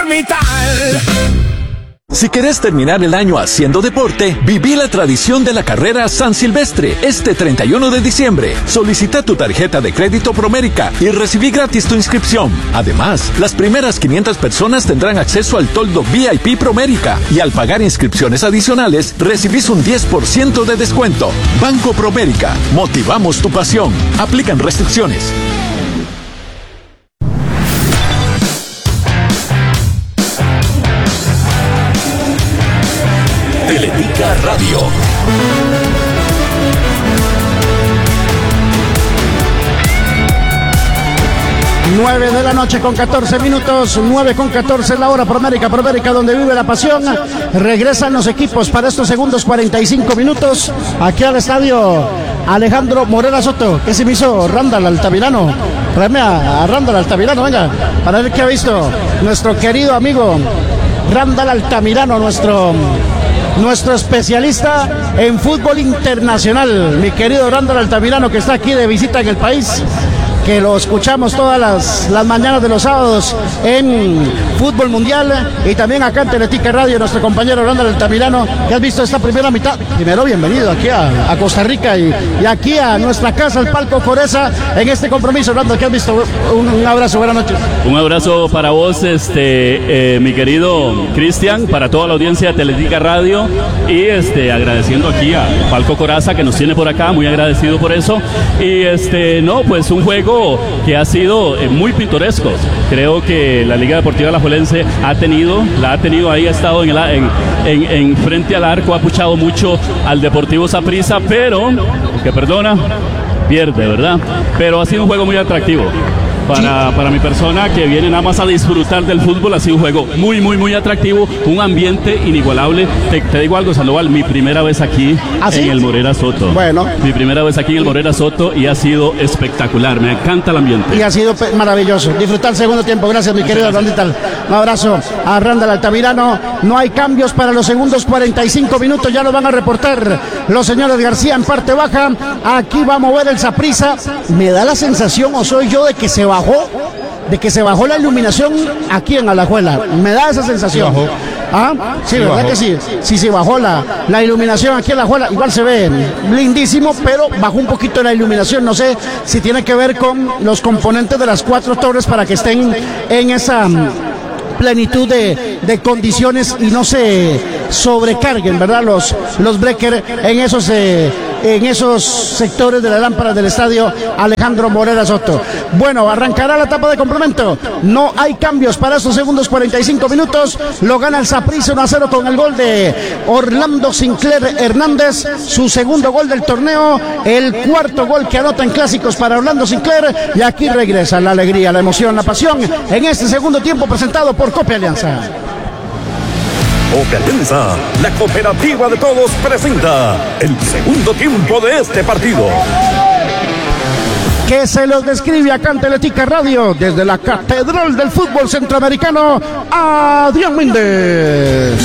Orbital. Si querés terminar el año haciendo deporte, viví la tradición de la carrera San Silvestre este 31 de diciembre. Solicita tu tarjeta de crédito Promérica y recibí gratis tu inscripción. Además, las primeras 500 personas tendrán acceso al toldo VIP Promérica y al pagar inscripciones adicionales, recibís un 10% de descuento. Banco Promérica, motivamos tu pasión. Aplican restricciones. Teletica Radio. 9 de la noche con 14 minutos, 9 con 14 la hora. Promérica, donde vive la pasión. Regresan los equipos para estos segundos 45 minutos aquí al estadio Alejandro Morera Soto. ¿Qué se me hizo Randall Altamirano? Tráeme a Randall Altamirano, venga, para ver qué ha visto nuestro querido amigo Randall Altamirano, nuestro especialista en fútbol internacional, mi querido Randall Altamirano, que está aquí de visita en el país, que lo escuchamos todas las mañanas de los sábados en Fútbol Mundial y también acá en Teletica Radio, nuestro compañero Randall Altamirano. ¿Qué has visto esta primera mitad? Primero, bienvenido aquí a Costa Rica y aquí a nuestra casa, el Palco Coreza, en este compromiso. Randall, ¿qué has visto? Un abrazo, buenas noches. Un abrazo para vos, mi querido Cristian, para toda la audiencia de Teletica Radio y agradeciendo aquí a Palco Coraza que nos tiene por acá, muy agradecido por eso. Y pues un juego que ha sido muy pintoresco. Creo que la Liga Deportiva Alajuelense la ha tenido ahí, ha estado en frente al arco, ha puchado mucho al Deportivo Saprissa, pero que perdona, pierde, ¿verdad? Pero ha sido un juego muy atractivo. Para mi persona que viene nada más a disfrutar del fútbol, ha sido un juego muy, muy, muy atractivo, un ambiente inigualable. Te digo algo, Sandoval, mi primera vez aquí en el Morera Soto. Bueno. Mi primera vez aquí en el Morera Soto y ha sido espectacular, me encanta el ambiente. Y ha sido maravilloso. Disfrutar el segundo tiempo, gracias mi querido Randall. Un abrazo a Randall Altamirano. No hay cambios para los segundos 45 minutos, ya lo van a reportar los señores García en parte baja. Aquí va a mover el Saprissa. Me da la sensación, o soy yo, de que se bajó la iluminación aquí en Alajuela. Me da esa sensación. Sí, ¿verdad que sí? Sí, se bajó la iluminación aquí en Alajuela. Igual se ve lindísimo, pero bajó un poquito la iluminación. No sé si tiene que ver con los componentes de las 4 torres para que estén en esa plenitud de condiciones y no se sobrecarguen, ¿verdad? Los breakers en esos sectores de la lámpara del estadio Alejandro Morera Soto. Bueno, arrancará la etapa de complemento. No hay cambios para estos segundos 45 minutos. Lo gana el Saprissa 1-0 con el gol de Orlando Sinclair Hernández, su segundo gol del torneo, el cuarto gol que anota en clásicos para Orlando Sinclair. Y aquí regresa la alegría, la emoción, la pasión en este segundo tiempo presentado por Copia Alianza. Copia Alianza, la cooperativa de todos, presenta el segundo tiempo de este partido. Que se los describe acá en Teletica Radio, desde la Catedral del Fútbol Centroamericano, Adrián Méndez.